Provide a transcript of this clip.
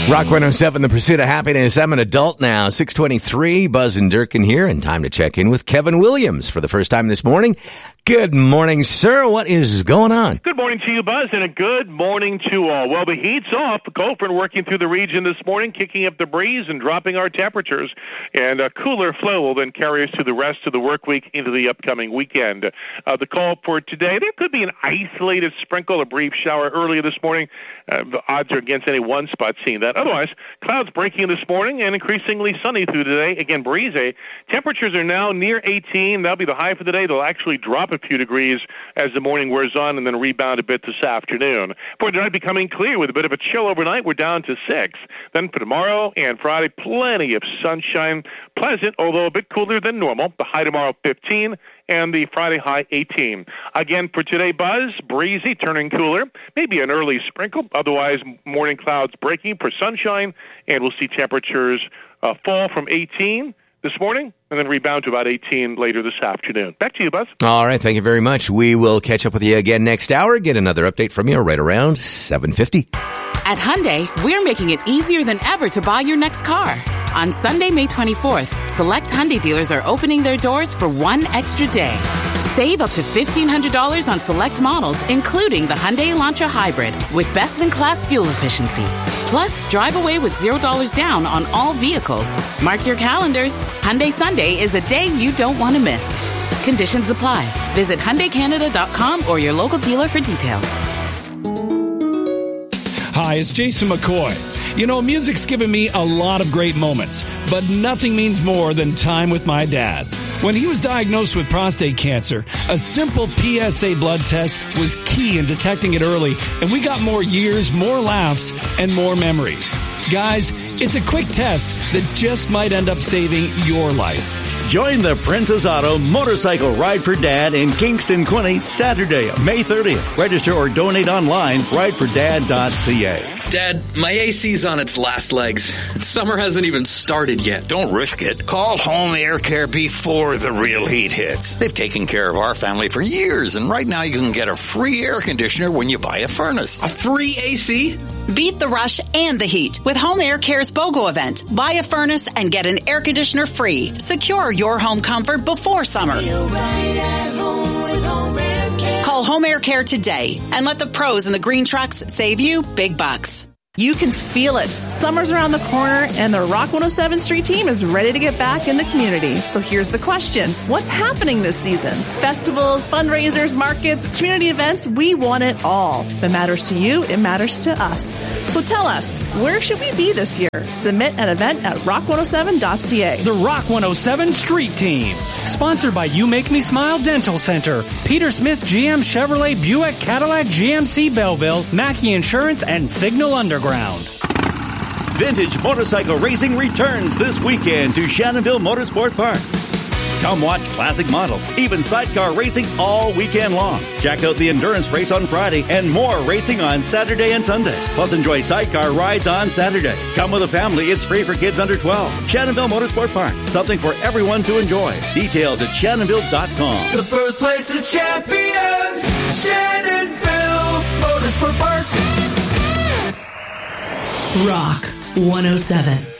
Rock 107, The Pursuit of Happiness. I'm an adult now. 6:23, Buzz and Durkin here, and time to check in with Kevin Williams for the first time this morning. Good morning, sir. What is going on? Good morning to you, Buzz, and a good morning to all. Well, the heat's off. Cold front working through the region this morning, kicking up the breeze and dropping our temperatures. And a cooler flow will then carry us through the rest of the work week into the upcoming weekend. The call for today, there could be an isolated sprinkle, a brief shower earlier this morning. The odds are against any one spot seeing that. Otherwise, clouds breaking this morning and increasingly sunny through today. Again, breezy. Temperatures are now near 18. That'll be the high for the day. They'll actually drop a few degrees as the morning wears on and then rebound a bit this afternoon. For tonight, becoming clear with a bit of a chill overnight. We're down to 6. Then for tomorrow and Friday, plenty of sunshine. Pleasant, although a bit cooler than normal. The high tomorrow, 15. And the Friday high, 18. Again, for today, Buzz, breezy, turning cooler. Maybe an early sprinkle. Otherwise, morning clouds breaking for sunshine. And we'll see temperatures fall from 18 this morning and then rebound to about 18 later this afternoon. Back to you, Buzz. All right. Thank you very much. We will catch up with you again next hour. Get another update from you right around 7:50. At Hyundai, we're making it easier than ever to buy your next car. On Sunday, May 24th, select Hyundai dealers are opening their doors for one extra day. Save up to $1,500 on select models, including the Hyundai Elantra Hybrid, with best-in-class fuel efficiency. Plus, drive away with $0 down on all vehicles. Mark your calendars. Hyundai Sunday is a day you don't want to miss. Conditions apply. Visit HyundaiCanada.com or your local dealer for details. Hi, it's Jason McCoy. You know, music's given me a lot of great moments, but nothing means more than time with my dad. When he was diagnosed with prostate cancer, a simple PSA blood test was key in detecting it early, and we got more years, more laughs, and more memories. Guys, it's a quick test that just might end up saving your life. Join the Princess Auto Motorcycle Ride for Dad in Kingston, Quincy, Saturday, May 30th. Register or donate online, ridefordad.ca. Dad, my AC's on its last legs. Summer hasn't even started yet. Don't risk it. Call Home Air Care before the real heat hits. They've taken care of our family for years, and right now you can get a free air conditioner when you buy a furnace. A free AC? Beat the rush and the heat with Home Air Care's BOGO event. Buy a furnace and get an air conditioner free. Secure your home comfort before summer. Call Home Air Care today and let the pros in the green trucks save you big bucks. You can feel it. Summer's around the corner, and the Rock 107 Street team is ready to get back in the community. So here's the question. What's happening this season? Festivals, fundraisers, markets, community events, we want it all. If it matters to you, it matters to us. So tell us, where should we be this year? Submit an event at rock107.ca. The Rock 107 Street Team. Sponsored by You Make Me Smile Dental Center, Peter Smith GM Chevrolet Buick Cadillac GMC Belleville, Mackey Insurance, and Signal Underground. Vintage motorcycle racing returns this weekend to Shannonville Motorsport Park. Come watch classic models, even sidecar racing all weekend long. Check out the endurance race on Friday and more racing on Saturday and Sunday. Plus enjoy sidecar rides on Saturday. Come with a family, it's free for kids under 12. Shannonville Motorsport Park, something for everyone to enjoy. Details at shannonville.com. The birthplace of champions, Shannonville Motorsport Park. Rock 107.